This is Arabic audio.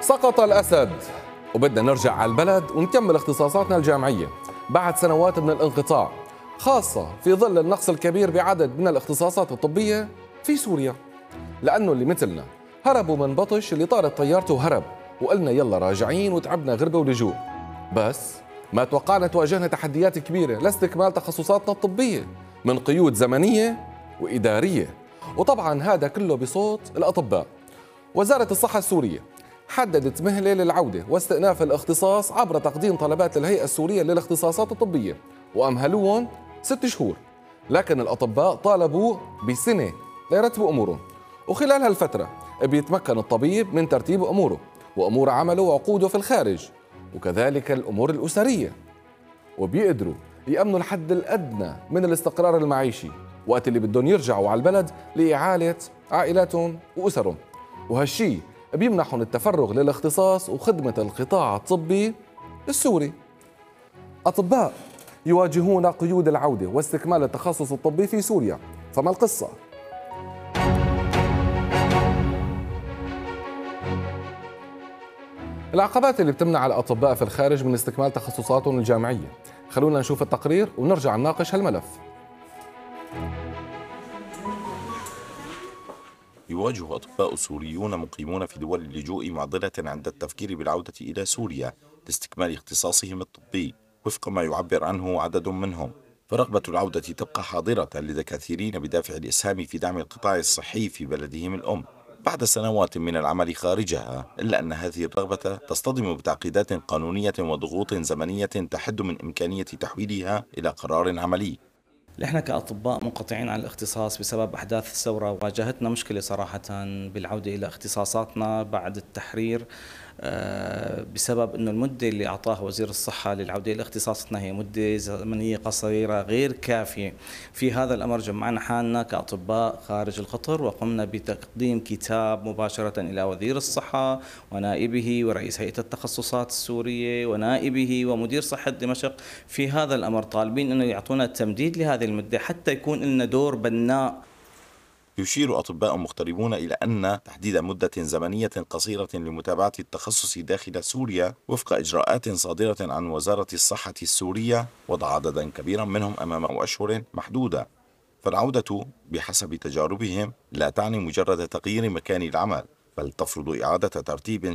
سقط الأسد وبدنا نرجع على البلد ونكمل اختصاصاتنا الجامعية بعد سنوات من الانقطاع، خاصة في ظل النقص الكبير بعدد من الاختصاصات الطبية في سوريا. لأنه اللي مثلنا هربوا من بطش اللي طارت طيارته وهرب، وقلنا يلا راجعين وتعبنا غربة ولجوء. بس ما توقعنا تواجهنا تحديات كبيرة لاستكمال تخصصاتنا الطبية من قيود زمنية وإدارية، وطبعا هذا كله بصوت الأطباء. وزارة الصحة السورية حددت مهلة للعودة واستئناف الاختصاص عبر تقديم طلبات الهيئة السورية للاختصاصات الطبية، وأمهلوهم 6 شهور، لكن الأطباء طالبوا بسنة ليرتبوا أمورهم. وخلال هالفترة بيتمكن الطبيب من ترتيب أموره وأمور عمله وعقوده في الخارج، وكذلك الأمور الأسرية، وبيقدروا يأمنوا الحد الأدنى من الاستقرار المعيشي وقت اللي بدهم يرجعوا على البلد لإعالة عائلاتهم وأسرهم. وهالشي بيمنحهم التفرغ للاختصاص وخدمة القطاع الطبي السوري. أطباء يواجهون قيود العودة واستكمال التخصص الطبي في سوريا، فما القصة؟ العقبات اللي بتمنع الأطباء في الخارج من استكمال تخصصاتهم الجامعية. خلونا نشوف التقرير ونرجع نناقش هالملف. يواجه أطباء سوريون مقيمون في دول اللجوء معضلة عند التفكير بالعودة إلى سوريا لاستكمال اختصاصهم الطبي وفق ما يعبر عنه عدد منهم. فرغبة العودة تبقى حاضرة لدى كثيرين بدافع الإسهام في دعم القطاع الصحي في بلدهم الأم بعد سنوات من العمل خارجها، إلا أن هذه الرغبة تصطدم بتعقيدات قانونية وضغوط زمنية تحد من إمكانية تحويلها إلى قرار عملي. نحن كأطباء منقطعين عن الاختصاص بسبب أحداث الثورة، واجهتنا مشكلة صراحة بالعودة إلى اختصاصاتنا بعد التحرير، بسبب أنه المدة اللي أعطاها وزير الصحة للعودة إلى اختصاصاتنا هي مدة زمنية قصيرة غير كافية. في هذا الأمر جمعنا حالنا كأطباء خارج القطر وقمنا بتقديم كتاب مباشرة إلى وزير الصحة ونائبه ورئيس هيئة التخصصات السورية ونائبه ومدير صحة دمشق في هذا الأمر، طالبين أنه يعطونا التمديد لهذه المدة حتى يكون لنا دور بناء. يشير أطباء مغتربون إلى أن تحديد مدة زمنية قصيرة لمتابعة التخصص داخل سوريا وفق إجراءات صادرة عن وزارة الصحة السورية وضع عددا كبيرا منهم أمام أشهر محدودة. فالعودة بحسب تجاربهم لا تعني مجرد تغيير مكان العمل، بل تفرض إعادة ترتيب